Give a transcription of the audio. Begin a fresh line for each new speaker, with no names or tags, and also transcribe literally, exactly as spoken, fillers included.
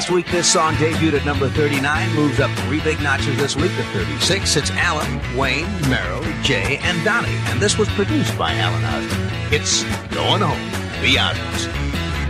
Last week, this song debuted at number thirty-nine, moves up three big notches this week to thirty-six. It's Alan, Wayne, Merrill, Jay, and Donnie, and this was produced by Alan Osmond. It's Going Home, the Osmonds.